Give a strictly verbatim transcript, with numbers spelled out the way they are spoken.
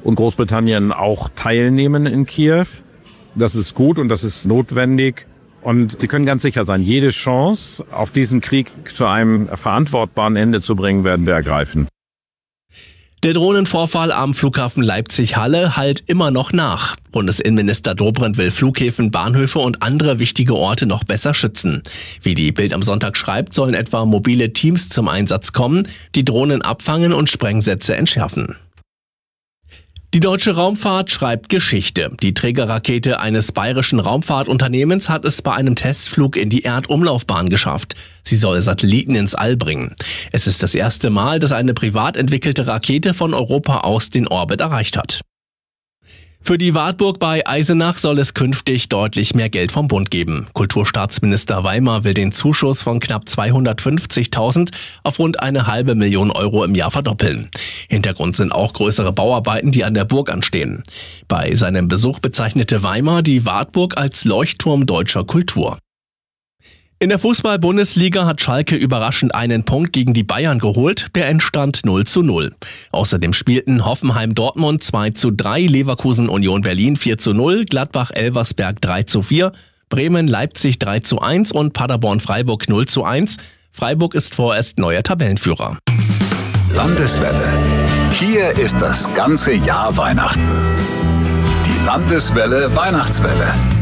und Großbritannien auch teilnehmen in Kiew. Das ist gut und das ist notwendig. Und Sie können ganz sicher sein, jede Chance, auch diesen Krieg zu einem verantwortbaren Ende zu bringen, werden wir ergreifen. Der Drohnenvorfall am Flughafen Leipzig-Halle hallt immer noch nach. Bundesinnenminister Dobrindt will Flughäfen, Bahnhöfe und andere wichtige Orte noch besser schützen. Wie die Bild am Sonntag schreibt, sollen etwa mobile Teams zum Einsatz kommen, die Drohnen abfangen und Sprengsätze entschärfen. Die deutsche Raumfahrt schreibt Geschichte. Die Trägerrakete eines bayerischen Raumfahrtunternehmens hat es bei einem Testflug in die Erdumlaufbahn geschafft. Sie soll Satelliten ins All bringen. Es ist das erste Mal, dass eine privat entwickelte Rakete von Europa aus den Orbit erreicht hat. Für die Wartburg bei Eisenach soll es künftig deutlich mehr Geld vom Bund geben. Kulturstaatsminister Weimar will den Zuschuss von knapp zweihundertfünfzigtausend auf rund eine halbe Million Euro im Jahr verdoppeln. Hintergrund sind auch größere Bauarbeiten, die an der Burg anstehen. Bei seinem Besuch bezeichnete Weimar die Wartburg als Leuchtturm deutscher Kultur. In der Fußball-Bundesliga hat Schalke überraschend einen Punkt gegen die Bayern geholt. Der Endstand null zu null. Außerdem spielten Hoffenheim-Dortmund zwei zu drei, Leverkusen-Union Berlin vier zu null, Gladbach-Elversberg drei zu vier, Bremen-Leipzig drei zu eins und Paderborn-Freiburg null zu eins. Freiburg ist vorerst neuer Tabellenführer. Landeswelle. Hier ist das ganze Jahr Weihnachten. Die Landeswelle Weihnachtswelle.